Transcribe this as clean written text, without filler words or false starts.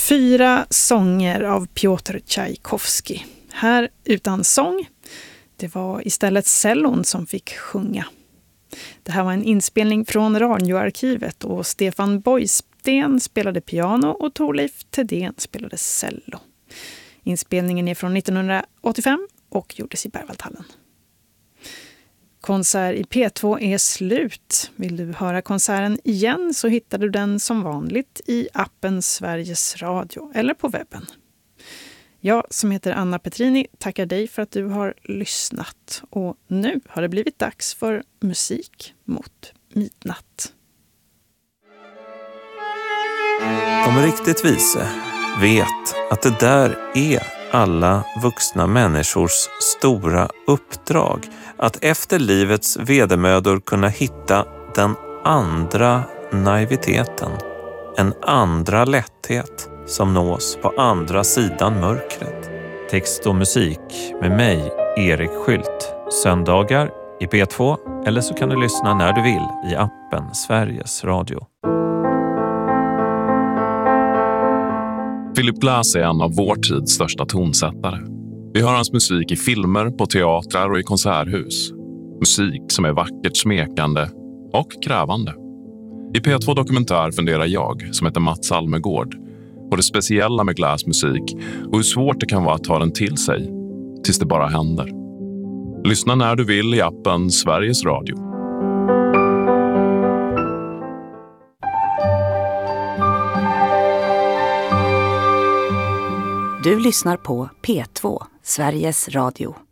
4 sånger av Piotr Tchaikovsky. Här utan sång. Det var istället cellon som fick sjunga. Det här var en inspelning från radioarkivet och Stefan Boysten spelade piano och Torleif Thedéen spelade cello. Inspelningen är från 1985 och gjordes i Berwaldhallen. Konsert i P2 är slut. Vill du höra konserten igen så hittar du den som vanligt i appen Sveriges Radio eller på webben. Jag som heter Anna Petrini tackar dig för att du har lyssnat. Och nu har det blivit dags för musik mot midnatt. De riktigt vise vet att det där är alla vuxna människors stora uppdrag. Att efter livets vedermödor kunna hitta den andra naiviteten. En andra lätthet som nås på andra sidan mörkret. Text och musik med mig, Erik Skylt. Söndagar i P2 eller så kan du lyssna när du vill i appen Sveriges Radio. Philip Glass är en av vår tids största tonsättare. Vi hör hans musik i filmer, på teatrar och i konserthus. Musik som är vackert smekande och krävande. I P2 Dokumentär funderar jag, som heter Mats Almegård, på det speciella med Glass musik och hur svårt det kan vara att ta den till sig, tills det bara händer. Lyssna när du vill i appen Sveriges Radio. Du lyssnar på P2, Sveriges Radio.